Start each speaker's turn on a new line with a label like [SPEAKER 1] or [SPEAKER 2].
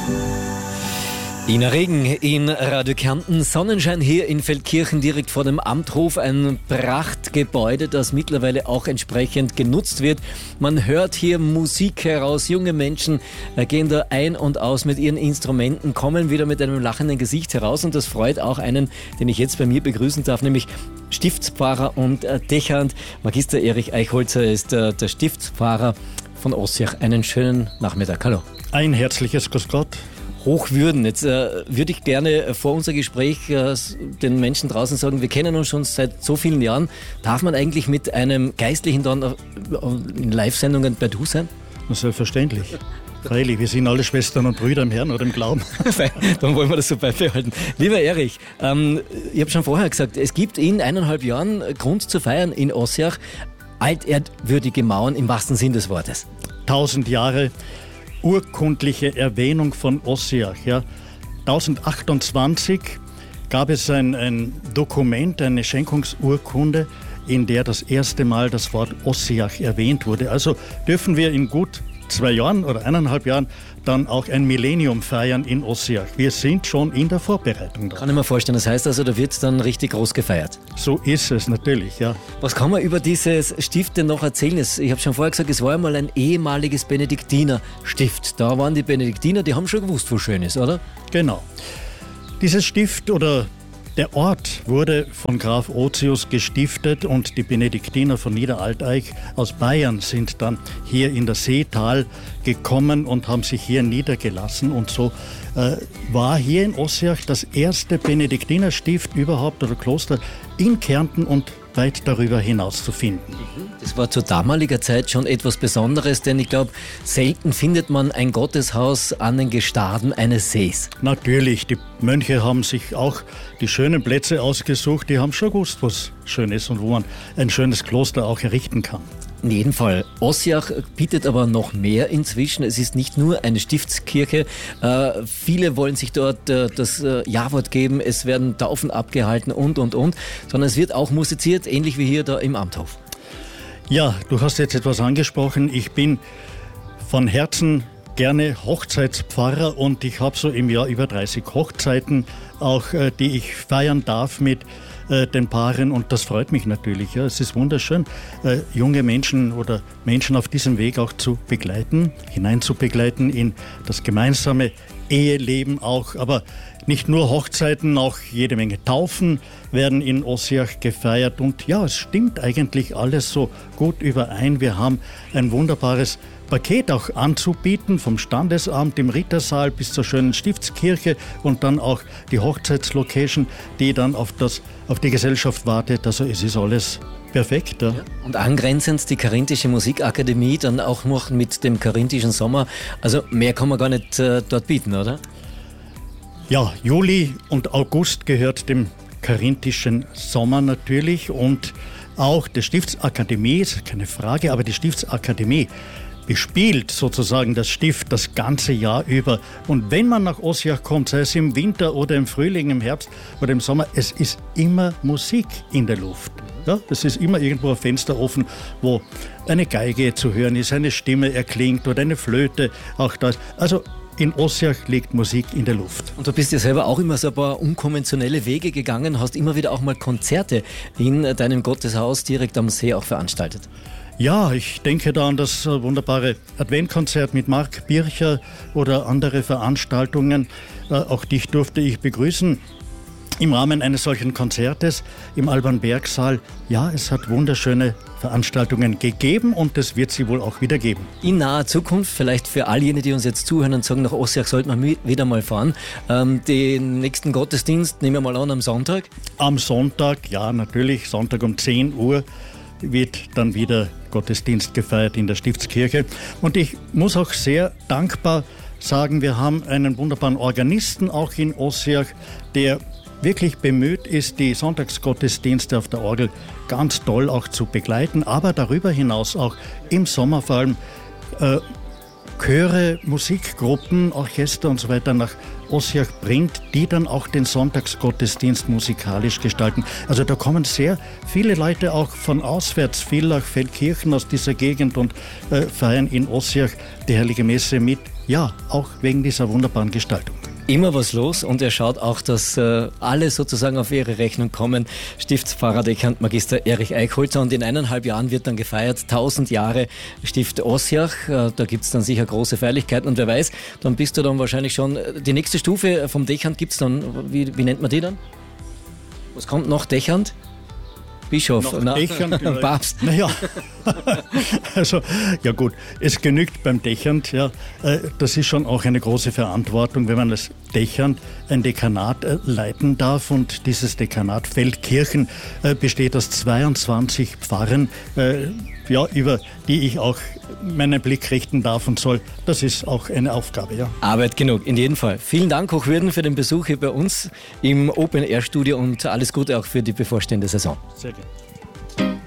[SPEAKER 1] Ina Regen in Radio Kärnten, Sonnenschein hier in Feldkirchen direkt vor dem Amthof, ein Prachtgebäude, das mittlerweile auch entsprechend genutzt wird. Man hört hier Musik heraus, junge Menschen gehen da ein und aus mit ihren Instrumenten, kommen wieder mit einem lachenden Gesicht heraus und das freut auch einen, den ich jetzt bei mir begrüßen darf, nämlich Stiftspfarrer und Dechant. Magister Erich Eichholzer ist der Stiftspfarrer von Ossiach. Einen schönen Nachmittag. Hallo.
[SPEAKER 2] Ein herzliches Grüß Gott.
[SPEAKER 1] Hochwürden. Jetzt würde ich gerne vor unser Gespräch den Menschen draußen sagen, wir kennen uns schon seit so vielen Jahren. Darf man eigentlich mit einem Geistlichen dann in Live-Sendungen bei Du sein?
[SPEAKER 2] Selbstverständlich. Freilich, wir sind alle Schwestern und Brüder im Herrn oder im Glauben.
[SPEAKER 1] Dann wollen wir das so beibehalten. Lieber Erich, ich habe schon vorher gesagt, es gibt in 1,5 Jahren Grund zu feiern in Ossiach. Altehrwürdige Mauern im wahrsten Sinn des Wortes.
[SPEAKER 2] 1000 Jahre urkundliche Erwähnung von Ossiach. Ja. 1028 gab es ein Dokument, eine Schenkungsurkunde, in der das erste Mal das Wort Ossiach erwähnt wurde. Also dürfen wir in gut 2 Jahren oder 1,5 Jahren dann auch ein Millennium feiern in Ossiach. Wir sind schon in der Vorbereitung.
[SPEAKER 1] Kann ich mir vorstellen. Das heißt also, da wird es dann richtig groß gefeiert.
[SPEAKER 2] So ist es natürlich, ja.
[SPEAKER 1] Was kann man über dieses Stift denn noch erzählen? Ich habe schon vorher gesagt, es war einmal ein ehemaliges Benediktinerstift. Da waren die Benediktiner, die haben schon gewusst, wo schön ist, oder?
[SPEAKER 2] Genau. Dieses Stift oder der Ort wurde von Graf Ozius gestiftet und die Benediktiner von Niederalteich aus Bayern sind dann hier in das Seetal gekommen und haben sich hier niedergelassen. Und so war hier in Ossiach das erste Benediktinerstift überhaupt oder Kloster in Kärnten und weit darüber hinaus zu finden.
[SPEAKER 1] Das war zu damaliger Zeit schon etwas Besonderes, denn ich glaube, selten findet man ein Gotteshaus an den Gestaden eines Sees.
[SPEAKER 2] Natürlich, die Mönche haben sich auch die schönen Plätze ausgesucht, die haben schon gewusst, was schön ist und wo man ein schönes Kloster auch errichten kann.
[SPEAKER 1] In jedem Fall. Ossiach bietet aber noch mehr inzwischen. Es ist nicht nur eine Stiftskirche. Viele wollen sich dort das Ja-Wort geben. Es werden Taufen abgehalten und. Sondern es wird auch musiziert, ähnlich wie hier da im Amthof.
[SPEAKER 2] Ja, du hast jetzt etwas angesprochen. Ich bin von Herzen gerne Hochzeitspfarrer und ich habe so im Jahr über 30 Hochzeiten auch, die ich feiern darf mit den Paaren und das freut mich natürlich. Ja. Es ist wunderschön, junge Menschen oder Menschen auf diesem Weg auch zu begleiten, hineinzubegleiten in das gemeinsame Eheleben auch. Aber nicht nur Hochzeiten, auch jede Menge Taufen werden in Ossiach gefeiert. Und ja, es stimmt eigentlich alles so gut überein. Wir haben ein wunderbares Paket auch anzubieten, vom Standesamt im Rittersaal bis zur schönen Stiftskirche und dann auch die Hochzeitslocation, die dann auf die Gesellschaft wartet. Also es ist alles perfekt. Ja.
[SPEAKER 1] Und angrenzend die Karinthische Musikakademie, dann auch noch mit dem Karinthischen Sommer. Also mehr kann man gar nicht dort bieten, oder?
[SPEAKER 2] Ja, Juli und August gehört dem Karinthischen Sommer natürlich und auch der Stiftsakademie, ist keine Frage, aber die Stiftsakademie bespielt sozusagen das Stift das ganze Jahr über. Und wenn man nach Ossiach kommt, sei es im Winter oder im Frühling, im Herbst oder im Sommer, es ist immer Musik in der Luft. Ja, es ist immer irgendwo ein Fenster offen, wo eine Geige zu hören ist, eine Stimme erklingt oder eine Flöte auch da ist. Also in Ossiach liegt Musik in der Luft.
[SPEAKER 1] Und du bist ja selber auch immer so ein paar unkonventionelle Wege gegangen, hast immer wieder auch mal Konzerte in deinem Gotteshaus direkt am See auch veranstaltet.
[SPEAKER 2] Ja, ich denke da an das wunderbare Adventkonzert mit Marc Bircher oder andere Veranstaltungen. Auch dich durfte ich begrüßen im Rahmen eines solchen Konzertes im Alban-Berg-Saal. Ja, es hat wunderschöne Veranstaltungen gegeben und es wird sie wohl auch wieder geben.
[SPEAKER 1] In naher Zukunft, vielleicht für all jene, die uns jetzt zuhören und sagen, nach Ossiach sollte man wieder mal fahren. Den nächsten Gottesdienst nehmen wir mal an am Sonntag.
[SPEAKER 2] Am Sonntag, ja natürlich, Sonntag um 10 Uhr wird dann wieder Gottesdienst gefeiert in der Stiftskirche. Und ich muss auch sehr dankbar sagen, wir haben einen wunderbaren Organisten auch in Ossiach, der wirklich bemüht ist, die Sonntagsgottesdienste auf der Orgel ganz toll auch zu begleiten, aber darüber hinaus auch im Sommer vor allem Chöre, Musikgruppen, Orchester und so weiter nach Ossiach bringt, die dann auch den Sonntagsgottesdienst musikalisch gestalten. Also da kommen sehr viele Leute auch von auswärts, Villach, Feldkirchen aus dieser Gegend und feiern in Ossiach die Heilige Messe mit. Ja, auch wegen dieser wunderbaren Gestaltung.
[SPEAKER 1] Immer was los und er schaut auch, dass alle sozusagen auf ihre Rechnung kommen. Stiftspfarrer Dekant Magister Erich Eichholzer, und in 1,5 Jahren wird dann gefeiert 1000 Jahre Stift Ossiach. Da gibt es dann sicher große Feierlichkeiten und wer weiß, dann bist du dann wahrscheinlich schon, die nächste Stufe vom Dekant gibt es dann, wie nennt man die dann? Was kommt noch? Dekant? Bischof,
[SPEAKER 2] Papst. Naja, also ja gut, es genügt beim Dechant, ja, das ist schon auch eine große Verantwortung, wenn man als Dechant ein Dekanat leiten darf, und dieses Dekanat Feldkirchen besteht aus 22 Pfarren, über die ich auch meinen Blick richten darf und soll. Das ist auch eine Aufgabe, ja.
[SPEAKER 1] Arbeit genug, in jedem Fall. Vielen Dank, Hochwürden, für den Besuch hier bei uns im Open-Air-Studio und alles Gute auch für die bevorstehende Saison.
[SPEAKER 2] Sehr gerne.